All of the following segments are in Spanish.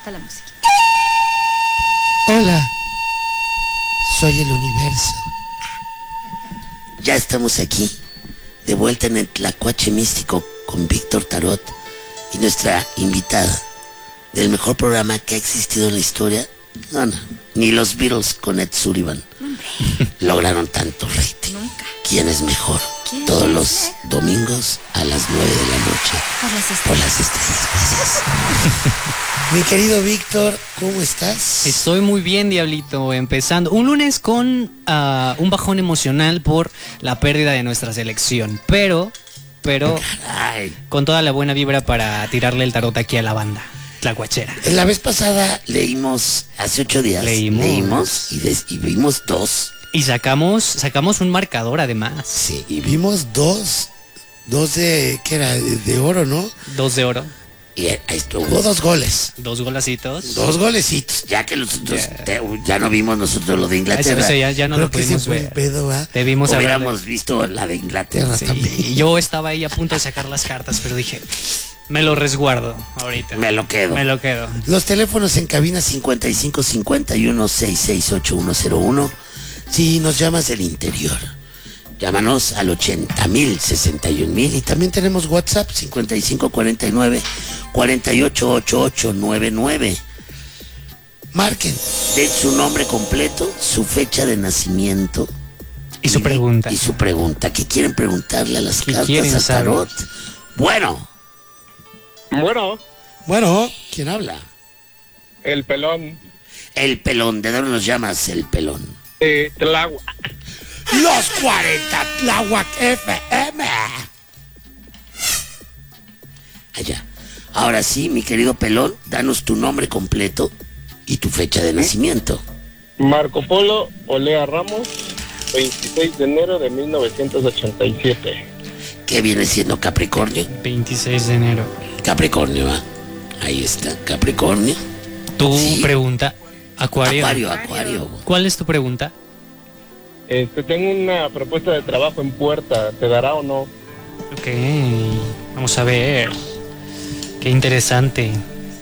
Está la música. Hola, soy el universo. Ya estamos aquí, de vuelta en el Tlacuache Místico con Víctor Tarot y nuestra invitada del mejor programa que ha existido en la historia. No, ni los Beatles con Ed Sullivan lograron tanto rating. Nunca. ¿Quién es mejor? Todos los domingos a las 9 de la noche. Por las estrellas. Gracias. Mi querido Víctor, ¿cómo estás? Estoy muy bien, Diablito, empezando un lunes con un bajón emocional por la pérdida de nuestra selección, pero Caray. con toda la buena vibra para tirarle el tarot aquí a la banda tlacuachera. La vez pasada leímos, hace 8 días, leímos y vimos dos. Y sacamos un marcador además. Sí, y vimos dos de, ¿qué era? De oro, ¿no? 2 de oro. Y hubo 2 goles. 2 golacitos. 2 golecitos, ya que nosotros ya no vimos nosotros lo de Inglaterra. Ya no creo lo que pudimos fue ver. Un pedo, ¿va? Debimos Hubiéramos visto la de Inglaterra también. Y yo estaba ahí a punto de sacar las cartas, pero dije, me lo resguardo ahorita. Me lo quedo. Los teléfonos en cabina 55 51 66 8101. Si nos llamas del interior, llámanos al 80,000 61,000. Y también tenemos WhatsApp 55 49 48 88 99. Marquen, den su nombre completo, su fecha de nacimiento y su pregunta. Y su pregunta. ¿Qué quieren preguntarle a las ¿Qué cartas quieren a saber? Tarot? Bueno, ¿quién habla? El pelón. El pelón. ¿De dónde nos llamas, el pelón? Tláhuac. Los 40 Tláhuac FM. Allá. Ahora sí, mi querido pelón, danos tu nombre completo y tu fecha de nacimiento. Marco Polo Olea Ramos, 26 de enero de 1987. ¿Qué viene siendo Capricornio? 26 de enero. Capricornio, ¿va? Ahí está, Capricornio. Tu Sí. pregunta, Acuario. Acuario. ¿Cuál es tu pregunta? Tengo una propuesta de trabajo en puerta, ¿te dará o no? Ok, vamos a ver. Qué interesante.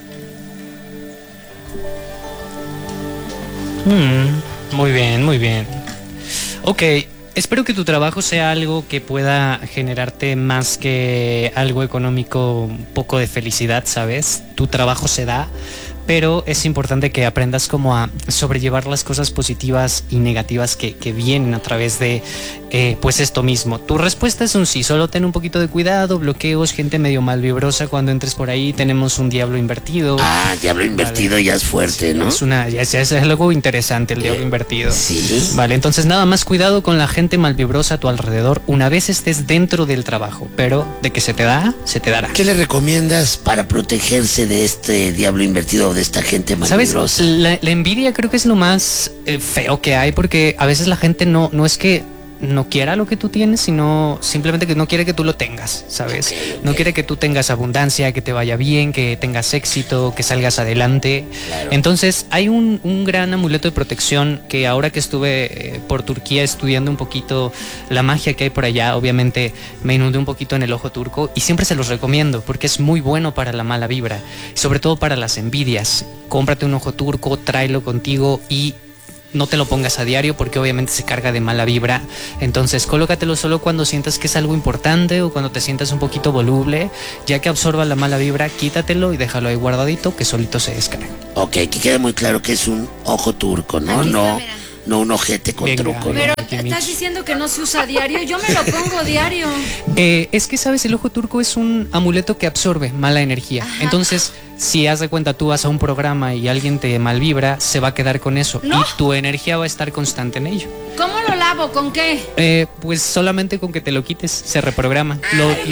Muy bien. Ok, espero que tu trabajo sea algo que pueda generarte más que algo económico, un poco de felicidad, ¿sabes? Tu trabajo se da, pero es importante que aprendas como a sobrellevar las cosas positivas y negativas que vienen a través de pues esto mismo. Tu respuesta es un sí, solo ten un poquito de cuidado, bloqueos, gente medio malvibrosa cuando entres por ahí, tenemos un diablo invertido. Ah, diablo invertido, vale. Ya es fuerte, ¿no? Ya es algo interesante el diablo invertido. Sí. Vale, entonces nada más cuidado con la gente malvibrosa a tu alrededor una vez estés dentro del trabajo, pero de que se te da, se te dará. ¿Qué le recomiendas para protegerse de este diablo invertido o de esta gente malvibrosa? ¿Sabes? La envidia creo que es lo más feo que hay, porque a veces la gente no es que no quiera lo que tú tienes, sino simplemente que no quiere que tú lo tengas, ¿sabes? Okay. No quiere que tú tengas abundancia, que te vaya bien, que tengas éxito, que salgas adelante. Claro. Entonces hay un gran amuleto de protección que ahora que estuve por Turquía estudiando un poquito la magia que hay por allá, obviamente me inundé un poquito en el ojo turco y siempre se los recomiendo porque es muy bueno para la mala vibra, sobre todo para las envidias. Cómprate un ojo turco, tráelo contigo y no te lo pongas a diario porque obviamente se carga de mala vibra. Entonces colócatelo solo cuando sientas que es algo importante o cuando te sientas un poquito voluble. Ya que absorba la mala vibra, quítatelo y déjalo ahí guardadito que solito se descarga. Ok, que quede muy claro que es un ojo turco, ¿no? No un ojete con truco. Pero estás diciendo que no se usa a diario. Yo me lo pongo diario. Es que, ¿sabes? El ojo turco es un amuleto que absorbe mala energía. Ajá. Entonces, si haz de cuenta tú vas a un programa y alguien te malvibra, se va a quedar con eso. ¿No? Y tu energía va a estar constante en ello. ¿Cómo lo lavo? ¿Con qué? Pues solamente con que te lo quites, se reprograma.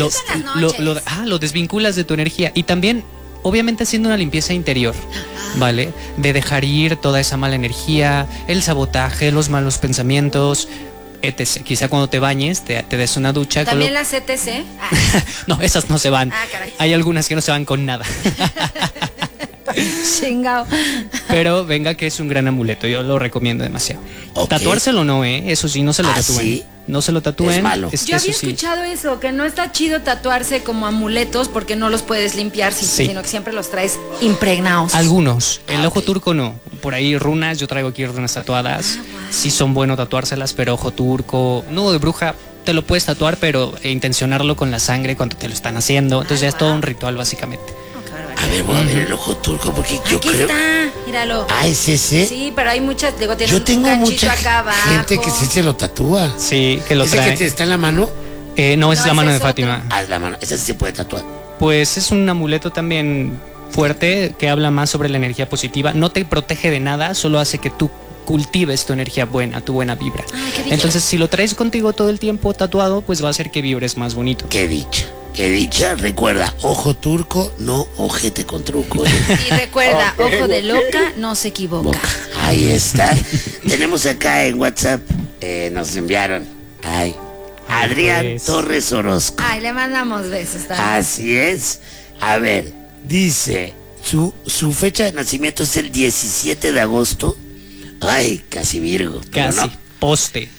Lo desvinculas de tu energía. Y también, obviamente, haciendo una limpieza interior, ¿vale? De dejar ir toda esa mala energía, el sabotaje, los malos pensamientos, etc. Quizá cuando te bañes te des una ducha. ¿También las ETC? No, esas no se van. Caray. Hay algunas que no se van con nada. Chingao. Pero venga que es un gran amuleto, yo lo recomiendo demasiado. Ok. Tatuárselo no, eso sí, no se lo ¿Ah, tatúen. sí? No se lo tatúen. Es malo. Yo había eso sí. escuchado eso, que no está chido tatuarse como amuletos porque no los puedes limpiar, Sí. sino que siempre los traes impregnados. Algunos, el ojo ok. turco no. Por ahí runas, yo traigo aquí runas tatuadas. Sí son bueno tatuárselas, pero ojo turco, nudo de bruja, te lo puedes tatuar, pero intencionarlo con la sangre cuando te lo están haciendo. Entonces ya es todo un ritual básicamente. Oh, qué barbaridad. A ver, voy a ver el ojo turco porque yo Aquí creo... está, míralo. Ah, ¿es ese? Sí, pero hay muchas, digo, tiene Yo un tengo cachito mucha acá abajo. gente que sí se lo tatúa. Sí, que lo ¿Ese trae. que está en la mano? No, esa es No, la mano ese de es Fátima. Ah, es la mano. Esa sí se puede tatuar. Pues es un amuleto también fuerte que habla más sobre la energía positiva. No te protege de nada, solo hace que tú cultives tu energía buena, tu buena vibra. Ay, qué dicha. Entonces, si lo traes contigo todo el tiempo tatuado, pues va a hacer que vibres más bonito. Qué dicha. Qué dicha. Recuerda, ojo turco, no ojete con truco. Y recuerda, ojo de loca, no se equivoca. Boca. Ahí está. Tenemos acá en WhatsApp, nos enviaron. Ay, Adrián Pues. Torres Orozco. Ay, le mandamos besos también. Así es. A ver, dice, su fecha de nacimiento es el 17 de agosto. Ay, casi Virgo. pero Casi. no. Poste.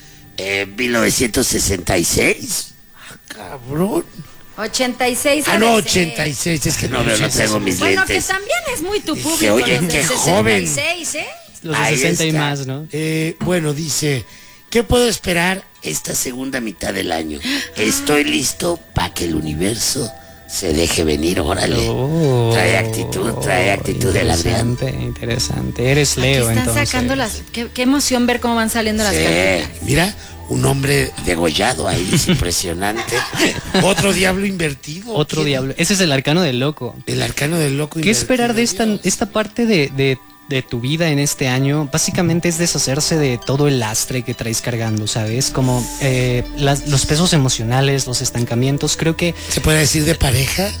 1966. Ah, cabrón. 86. Ah, no, debe ser. 86. Es que no veo, no traigo mis Bueno, que lentes. también es muy tu público. Dije, oye, los del qué joven. 66, ¿eh? Los de Ahí 60 y está. más, ¿no? Bueno, dice, ¿qué puedo esperar esta segunda mitad del año? Estoy listo para que el universo se deje venir, órale. Oh, trae actitud el Adrián. Interesante, interesante. Eres Aquí Leo, están entonces. sacando las... Qué emoción ver cómo van saliendo las Sí, cartitas. mira, un hombre degollado ahí, es impresionante. Otro diablo invertido. Otro ¿Qué? diablo. Ese es el arcano del loco. El arcano del loco ¿Qué esperar de invertido, esta Dios. parte de tu vida en este año? Básicamente es deshacerse de todo el lastre que traes cargando, ¿sabes? Como los pesos emocionales, los estancamientos. Creo que ¿Se puede decir de pareja?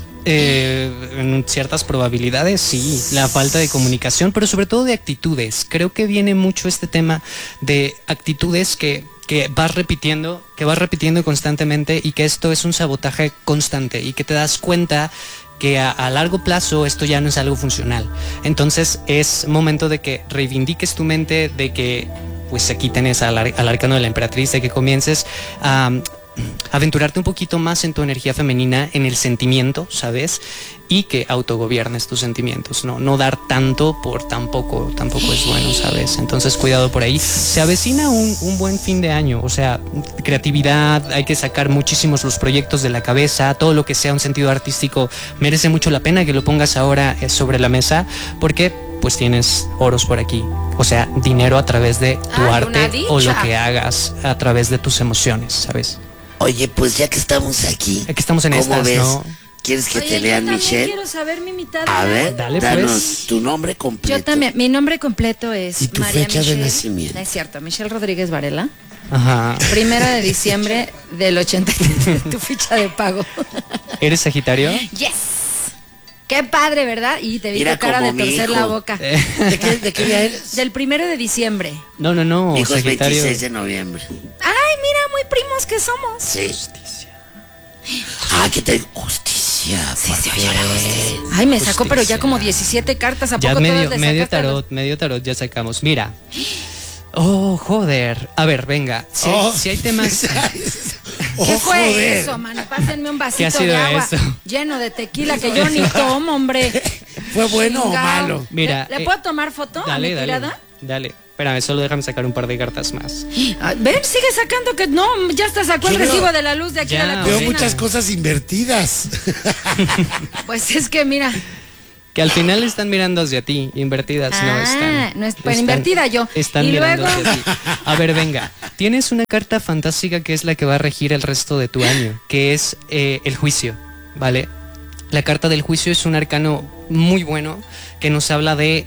en ciertas probabilidades sí, la falta de comunicación, pero sobre todo de actitudes. Creo que viene mucho este tema de actitudes que vas repitiendo constantemente, y que esto es un sabotaje constante, y que te das cuenta que a largo plazo esto ya no es algo funcional. Entonces es momento de que reivindiques tu mente, de que pues aquí tenés al arcano de la emperatriz, de que comiences a aventurarte un poquito más en tu energía femenina, en el sentimiento, ¿sabes? Y que autogobiernes tus sentimientos, no dar tanto por tampoco es bueno, ¿sabes? Entonces cuidado por ahí. Se avecina un buen fin de año, o sea, creatividad, hay que sacar muchísimos los proyectos de la cabeza, todo lo que sea un sentido artístico merece mucho la pena que lo pongas ahora sobre la mesa, porque pues tienes oros por aquí, o sea, dinero a través de tu Ay, una arte o lo dicha. que hagas a través de tus emociones, ¿sabes? Oye, pues ya que estamos aquí. Aquí estamos en ¿cómo estas, ves? ¿no? ¿Quieres que Oye, te yo lean, también Michelle? quiero saber mi mitad. A ver, Dale, danos pues. tu nombre completo. Yo también. Mi nombre completo es ¿Y tu María fecha de Michelle. nacimiento? No es cierto, Michelle Rodríguez Varela. Ajá. 1 de diciembre del 83. Tu ficha de pago. ¿Eres Sagitario? Yes. Qué padre, ¿verdad? Y te vi Mira tu cara de como mi torcer hijo. la boca. ¿De qué día eres? Del 1 de diciembre. No, Mi hijo es Sagitario. 26 de noviembre. Ay, mira, muy primos que somos. Sí. Ah, ¿qué tal? Justicia. Sí, por se oye la fin. justicia. Ay, me sacó, pero ya como 17 cartas. ¿A Ya poco todas le medio sacaste? tarot ya sacamos. Mira. Oh, joder. A ver, venga. Si hay temas. Oh, ¿Qué fue joder. eso, mano? Pásenme un ¿Qué ha vasito sido de agua eso? lleno de tequila que yo ni tomo, hombre. ¿Fue bueno o Chingao. malo? Mira, ¿Le puedo tomar foto a mi dale. tirada? Espérame, solo déjame sacar un par de cartas más. Ah, ven, sigue sacando que no, ya hasta sacó el Yo veo- recibo de la luz de aquí Ya, de la Veo cocina. muchas cosas invertidas. Pues es que mira, Que al final están mirando hacia ti, invertidas no están. no es pues invertida yo. Están Y mirando luego hacia ti. A ver, venga. Tienes una carta fantástica que es la que va a regir el resto de tu año, que es el juicio, ¿vale? La carta del juicio es un arcano muy bueno que nos habla de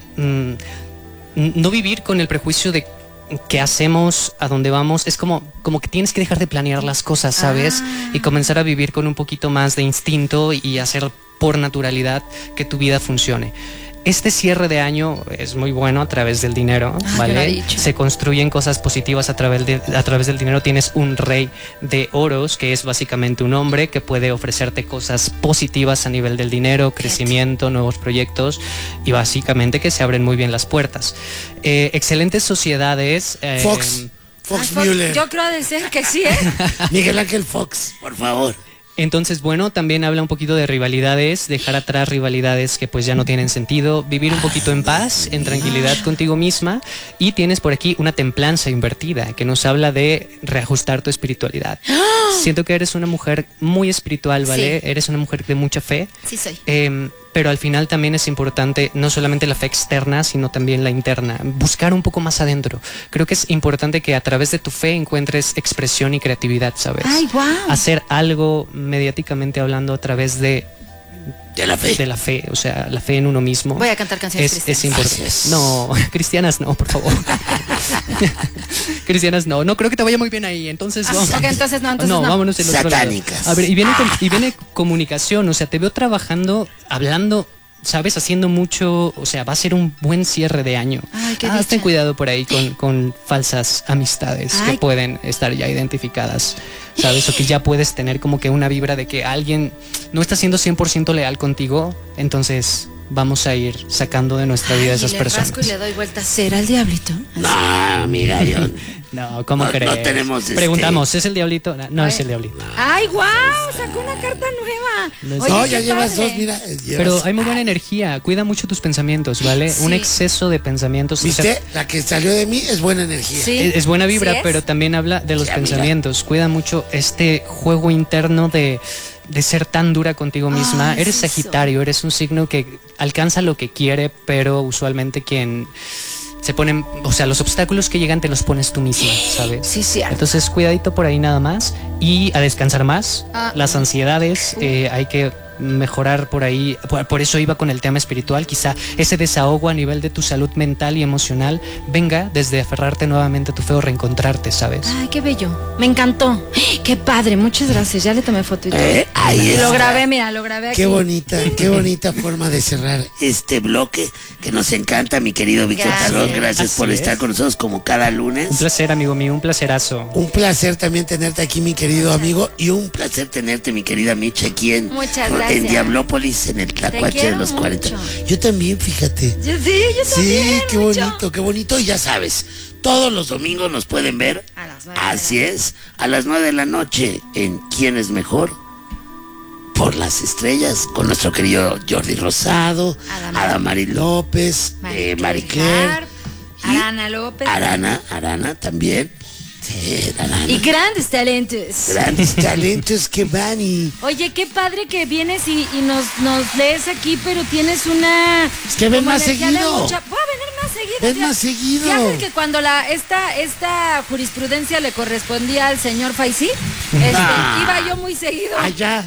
no vivir con el prejuicio de qué hacemos, a dónde vamos. Es como que tienes que dejar de planear las cosas, ¿sabes? Y comenzar a vivir con un poquito más de instinto y hacer por naturalidad que tu vida funcione. Este cierre de año es muy bueno a través del dinero, ¿vale? Se construyen cosas positivas a través del dinero. Tienes un rey de oros, que es básicamente un hombre que puede ofrecerte cosas positivas a nivel del dinero, crecimiento, nuevos proyectos y básicamente que se abren muy bien las puertas. Excelentes sociedades. Fox Müller. Yo creo de ser que sí, ¿eh? Miguel Ángel Fox, por favor. Entonces, bueno, también habla un poquito de rivalidades, dejar atrás rivalidades que pues ya no tienen sentido, vivir un poquito en paz, en tranquilidad contigo misma, y tienes por aquí una templanza invertida que nos habla de reajustar tu espiritualidad. Siento que eres una mujer muy espiritual, ¿vale? Sí. Eres una mujer de mucha fe. Sí, soy. Pero al final también es importante no solamente la fe externa, sino también la interna. Buscar un poco más adentro. Creo que es importante que a través de tu fe encuentres expresión y creatividad, ¿sabes? ¡Ay, wow! Hacer algo mediáticamente hablando a través de la fe. De la fe, o sea, la fe en uno mismo. Voy a cantar canciones cristianas. Es importante. No, cristianas no, por favor. Cristianas no creo que te vaya muy bien ahí, entonces vamos. Okay, entonces no. Vámonos del otro lado. A ver, y viene comunicación, o sea, te veo trabajando, hablando, ¿sabes? Haciendo mucho, o sea, va a ser un buen cierre de año. Ay, qué ten cuidado por ahí con falsas amistades que pueden estar ya identificadas, ¿sabes? O que ya puedes tener como que una vibra de que alguien no está siendo 100% leal contigo, entonces vamos a ir sacando de nuestra vida esas personas. Rasco y le doy vuelta. ¿Será el diablito? No, amiga, yo... No, ¿cómo crees? No tenemos Preguntamos, ¿es el diablito? No es el diablito. ¡Ay, guau! Sacó una carta nueva. No, ya llevas dos, mira. Pero hay muy buena energía. Cuida mucho tus pensamientos, ¿vale? Sí. Un exceso de pensamientos. ¿Viste? O sea, la que salió de mí es buena energía. Sí. Es buena vibra, ¿sí es? Pero también habla de los pensamientos. Amiga. Cuida mucho este juego interno de ser tan dura contigo misma. Eres Sagitario, eres un signo que alcanza lo que quiere, pero usualmente quien se ponen, o sea, los obstáculos que llegan te los pones tú misma, ¿sabes? Sí, sí. Entonces, cuidadito por ahí nada más y a descansar más. Las ansiedades, hay que mejorar por ahí, por eso iba con el tema espiritual, quizá ese desahogo a nivel de tu salud mental y emocional venga desde aferrarte nuevamente a tu fe o reencontrarte, ¿sabes? Ay, qué bello, me encantó, qué padre, muchas gracias, ya le tomé foto y todo. Ahí lo grabé, mira, lo grabé aquí. Qué bonita forma de cerrar este bloque que nos encanta, mi querido Víctor Talón, gracias por estar con nosotros como cada lunes. Un placer, amigo mío, un placerazo. Un placer también tenerte aquí, mi querido amigo, y un placer tenerte, mi querida Micha, aquí muchas gracias. En Diablópolis, en el Tlacuache de los 40. Yo también, fíjate. Yo también. Sí, qué bonito. Y ya sabes, todos los domingos nos pueden ver. A las 9. Así es, a las 9 de la noche en ¿Quién es mejor? Por las estrellas, con nuestro querido Jordi Rosado, Adamari López, Marie Claire, Arana López. Arana también. Sí, y grandes talentos. Grandes talentos que van y... Oye, qué padre que vienes y nos lees aquí, pero tienes una... Es que ven más seguido. Voy a venir más seguido. Ven más seguido. Ya que cuando esta jurisprudencia le correspondía al señor Faisí, iba yo muy seguido. Allá.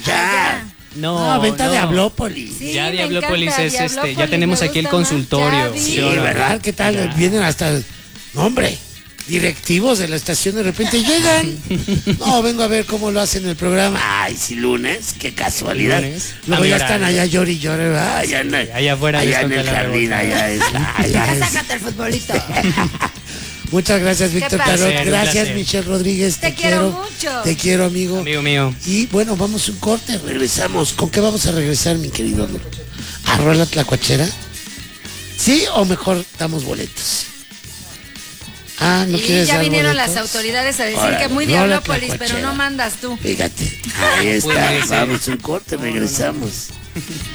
No, venta de Diablópolis. Sí, ya Diablópolis es Diablópolis, ya tenemos aquí el consultorio. Sí, ¿verdad? ¿Qué tal? Ya. Vienen hasta... No, hombre. Directivos de la estación de repente llegan. No, vengo a ver cómo lo hacen el programa. Ay, si lunes, qué casualidad. Luego ya están allá llori, ¿verdad? Allá afuera. Allá en el jardín, allá sácate el futbolito. Muchas gracias, Víctor Talón. Gracias, Michelle Rodríguez. Te quiero mucho. Te quiero, amigo. Amigo mío. Y bueno, vamos a un corte, regresamos. ¿Con qué vamos a regresar, mi querido? ¿A Rola Tlacuachera? ¿Sí o mejor damos boletos? ¿No y ya vinieron las autoridades a decir que muy Diablópolis, pero no mandas tú. Fíjate, ahí está, vamos un corte, regresamos.